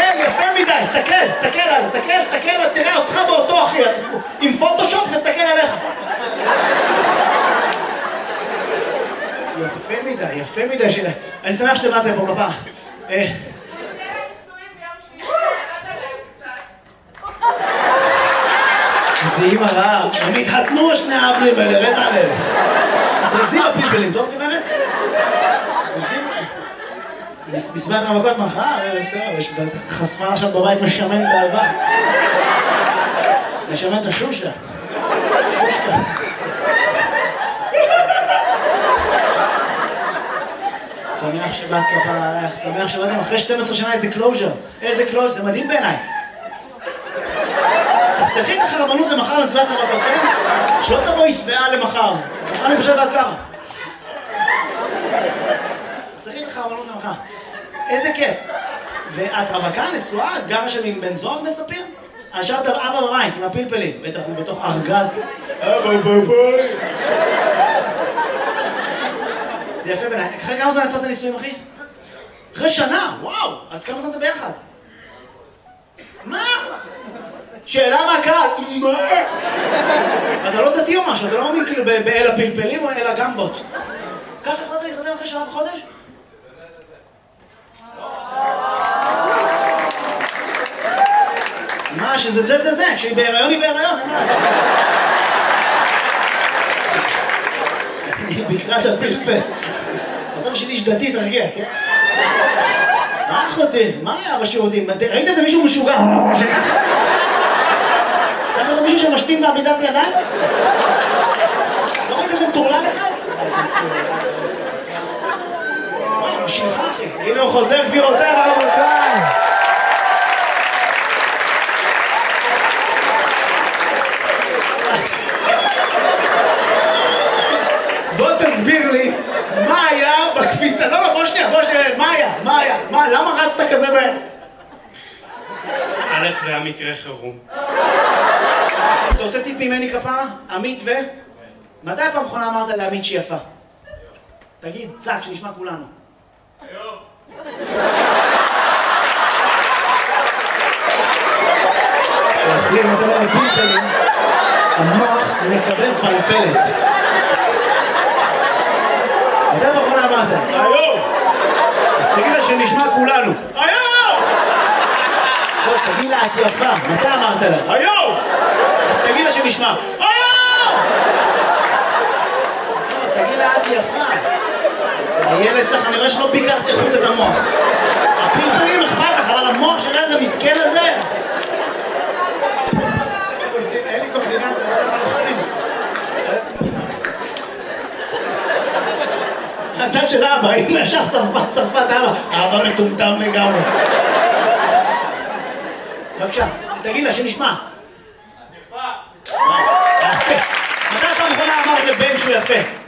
כן, יפה מדי, תסתכל, תראה אותך באותו אחי, עם פוטושופ, מסתכל עליך. יפה מדי, אני שמח שבאתם פה כפרה. זה אימא רעה, הם התחתנו שני האבלים האלה, רד עליהם. תרקזים בפלפלים, טוב גברת? בסביבת המכות מחר, יש חשפה שם בבית משמן את האהבה. משמן את השושקה. שמח שבאת כפרה עלייך, שמח שבאתם אחרי 12 שנה איזה קלוז'ר. איזה קלוז'ר, זה מדהים בעיניי. תחסכי את החרבנות למחר לסביבת המכות, כן? שלא תבואי שבעה למחר. תחסכה לי פשוט עד ככה. תחסכי את החרבנות למחר. איזה כיף. ואת רווקה, נשואה, את גרה שם עם בן זוג מספיר? השארת אבא בבית עם הפלפלים, בטח הוא בתוך ארגז. אבא בבית. זה יפה בעיניי. אחרי כמה זמן יצאת נישואים, אחי? אחרי שנה, וואו! אז כמה זמן אתה ביחד? מה? שאלה מהקהל, מה? אתה לא דתי או משהו, אתה לא מאמין כאילו באל הפלפלים או אל הגמבות. ככה החלטת להתחתן אחרי שנה וחודש? מה, שזה זה, כשהיא בהיריון היא בהיריון, אין מה לעשות. אני בקרת הפלפל. אתה בשביל איש דתי, תרגיע, כן? מה אחותי? מה היה בשירותים? ראית איזה מישהו משוגע? צריך לראות מישהו שמשתין בעמידת ידיים? לא ראית איזה מטורלל אחד? וואו, הוא שלך אחי. הנה הוא חוזר גבירותיי ורבותיי. בוא תסביר לי מה היה בקפיצה. לא, בוא שנייה, מה היה? למה רצת כזה בהם? א', זה היה מקרה חירום. אתה רוצה טיפ ממני כפרה? עמית ו... מתי הפעם האחרונה אמרת לעמית שהיא יפה? תגיד, צק, שנשמע כולנו. היום. כשאוכלים את הפלפלים, המוח מקבל פלפלת. מתי הפעם האחרונה אמרת? היום! אז תגיד לה שנשמע כולנו. היום! לא, תגיד לה, את יפה. מתי אמרת לה? היום! אז תגיד לה שנשמע. היום! לא, תגיד לה, את יפה. הילד שלך, אני רואה שלא ביקרת איכות את המוח. הפלפלים אכפת לך, אבל המוח של הילד המסכן הזה... אין לי קורדינציה, לא יודע מה לחצים. הצד של אבא, אם ישר שרפת אבא. אבא מטומטם לגמרי. בבקשה, תגיד לה שנשמע. יפה. מתי פעם אחרונה אמרת לבן שהוא יפה?